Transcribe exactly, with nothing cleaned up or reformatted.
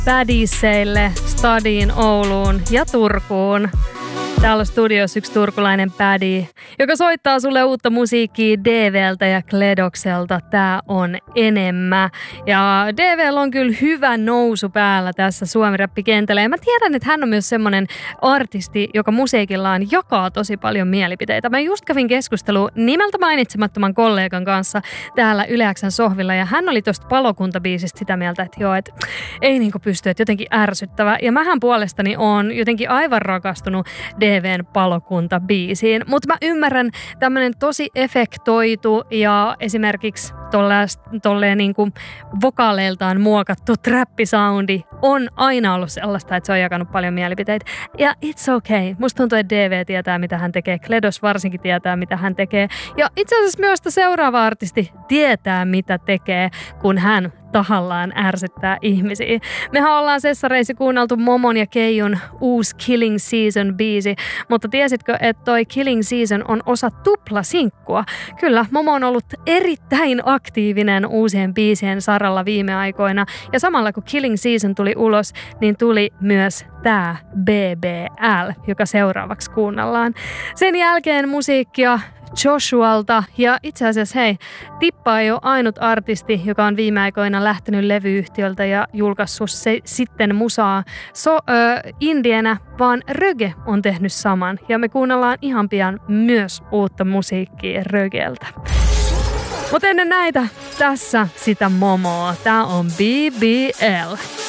Paddyseille, Stadiin, Ouluun ja Turkuun. Täällä on studiossa yksi turkulainen Paddy, joka soittaa sulle uutta musiikkia D V:ltä ja Kledokselta. Tää on Enemmä. Ja D V:llä on kyllä hyvä nousu päällä tässä suomi-räppikentällä. Ja mä tiedän, että hän on myös semmonen artisti, joka musiikillaan jakaa tosi paljon mielipiteitä. Mä just kävin keskustelua nimeltä mainitsemattoman kollegan kanssa täällä Yle X:n sohvilla. Ja hän oli tosta Palokunta-biisistä sitä mieltä, että joo, että ei niinku pysty, että jotenkin ärsyttävä. Ja mähän puolestani oon jotenkin aivan rakastunut D D V:n Palokunta-biisiin. Mutta mä ymmärrän, tämmönen tosi efektoitu ja esimerkiksi tolleen, tolleen niinku vokaaleiltaan muokattu trappisoundi on aina ollut sellaista, että se on jakanut paljon mielipiteitä. Ja it's okay. Musta tuntuu, että D V tietää, mitä hän tekee. Kledos varsinkin tietää, mitä hän tekee. Ja itse asiassa myös seuraava artisti tietää, mitä tekee, kun hän tahallaan ärsyttää ihmisiä. Mehän ollaan sessareissa kuunneltu Momon ja Keijun uusi Killing Season-biisi, mutta tiesitkö, että toi Killing Season on osa tuplasinkkua? Kyllä, Momo on ollut erittäin aktiivinen uusien biisien saralla viime aikoina, ja samalla kun Killing Season tuli ulos, niin tuli myös tää B B L, joka seuraavaksi kuunnellaan. Sen jälkeen musiikkia Joshualta, ja itse asiassa hei, Tippa ei ole ainut artisti, joka on viime aikoina lähtenyt levyyhtiöltä ja julkaissut se, sitten musaa so, ö, indienä, vaan Röge on tehnyt saman, ja me kuunnellaan ihan pian myös uutta musiikkia Rögeltä. Mutta ennen näitä, tässä sitä Momoa. Tää on B B L.